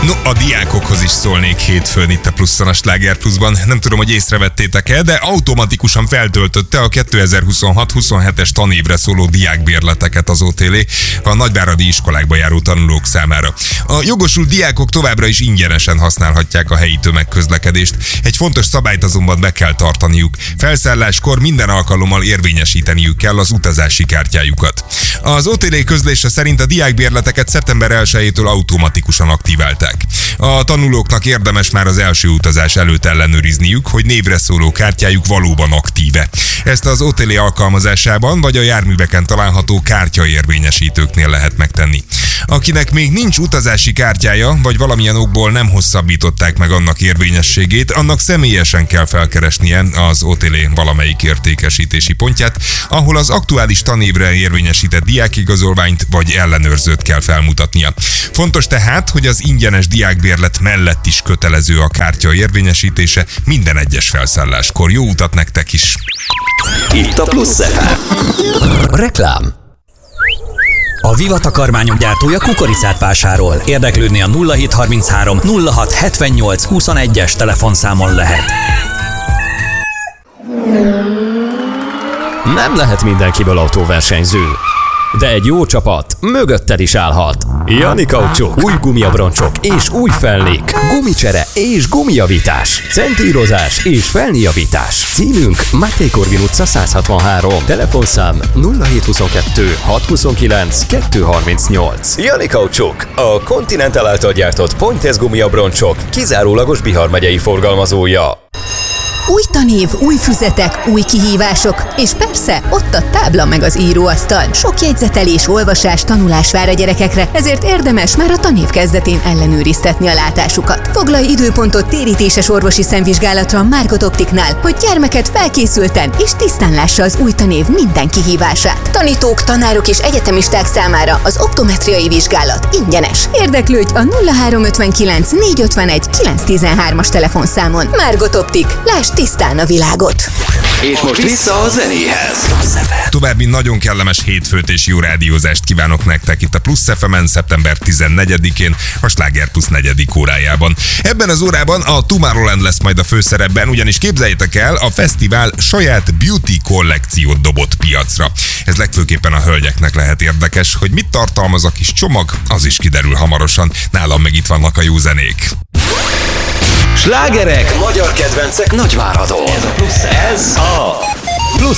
No, a diákokhoz is szólnék hétfőn itt a Pluszon, a Sláger Pluszban. Nem tudom, hogy észrevettétek-e, de automatikusan feltöltötte a 2026-27-es tanévre szóló diákbérleteket az OTL a nagyváradi iskolákba járó tanulók számára. A jogosult diákok továbbra is ingyenesen használhatják a helyi tömegközlekedést. Egy fontos szabályt azonban be kell tartaniuk. Felszálláskor minden alkalommal érvényesíteniük kell az utazási kártyájukat. Az OTL közlése szerint a diákbérleteket szeptember 1-től automatikusan aktiválták. A tanulóknak érdemes már az első utazás előtt ellenőrizniük, hogy névre szóló kártyájuk valóban aktíve. Ezt az OTL alkalmazásában vagy a járműveken található kártyaérvényesítőknél lehet megtenni. Akinek még nincs utazási kártyája, vagy valamilyen okból nem hosszabbították meg annak érvényességét, annak személyesen kell felkeresnie az OTL valamelyik értékesítési pontját, ahol az aktuális tanévre érvényesített diákigazolványt vagy ellenőrzőt kell felmutatnia. Fontos tehát, hogy az ingyenes diákbérlet mellett is kötelező a kártya érvényesítése minden egyes felszálláskor. Jó utat nektek is! Itt a Plusz FM. Reklám. A Viva takarmányok gyártója kukoricát vásárol. Érdeklődni a 0733 06 78 21-es telefonszámon lehet. Nem lehet mindenkiből autóversenyző, de egy jó csapat mögötted is állhat. Jani Kaucsuk, új gumiabroncsok és új fellék, gumicsere és gumijavítás, centírozás és felnijavítás. Címünk Máté Korvin utca 163, telefonszám 0722 629 238. Jani Kaucsuk, a Continental által gyártott Pointez gumiabroncsok kizárólagos Bihar megyei forgalmazója. Új tanév, új füzetek, új kihívások, és persze ott a tábla meg az íróasztal. Sok jegyzetelés, olvasás, tanulás vár a gyerekekre, ezért érdemes már a tanév kezdetén ellenőriztetni a látásukat. Foglalj időpontot térítéses orvosi szemvizsgálatra a Margot Optiknál, hogy gyermeked felkészülten és tisztán lássa az új tanév minden kihívását. Tanítók, tanárok és egyetemisták számára az optometriai vizsgálat ingyenes. Érdeklődj a 0359 451 913-as telefonszámon. Margot Optik, lásd tisztán a világot. És most vissza a zenéhez. További nagyon kellemes hétfőt és jó rádiózást kívánok nektek itt a Plusz FM-en szeptember 14-én, a Sláger Plusz 4. órájában. Ebben az órában a Tomorrowland lesz majd a főszerepben, ugyanis képzeljétek el, a fesztivál saját beauty kollekciót dobott piacra. Ez legfőképpen a hölgyeknek lehet érdekes, hogy mit tartalmaz a kis csomag, az is kiderül hamarosan. Nálam meg itt vannak a jó zenék. Slágerek, magyar kedvencek Nagyváradon. Ez a Plusz